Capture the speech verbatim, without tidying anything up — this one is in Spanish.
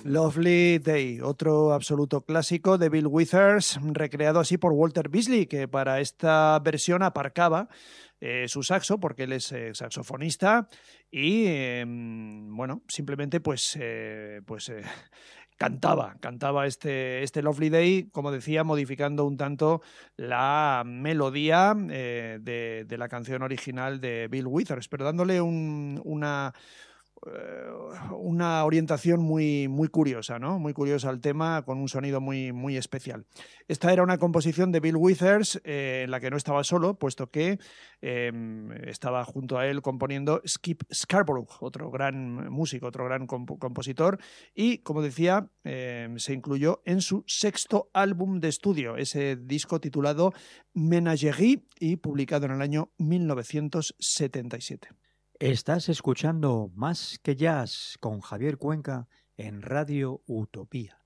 Lovely Day, otro absoluto clásico de Bill Withers, recreado así por Walter Beasley, que para esta versión aparcaba eh, su saxo, porque él es eh, saxofonista, y eh, bueno, simplemente pues, eh, pues eh, cantaba, cantaba este, este Lovely Day, como decía, modificando un tanto la melodía eh, de, de la canción original de Bill Withers, pero dándole un, una una orientación muy, muy curiosa, ¿no? Muy curiosa al tema, con un sonido muy, muy especial. Esta era una composición de Bill Withers, eh, en la que no estaba solo, puesto que eh, estaba junto a él componiendo Skip Scarborough, otro gran músico, otro gran comp compositor, y, como decía, eh, se incluyó en su sexto álbum de estudio, ese disco titulado Menagerie, y publicado en el año mil novecientos setenta y siete. Estás escuchando Más que Jazz con Javier Cuenca en Radio Utopía.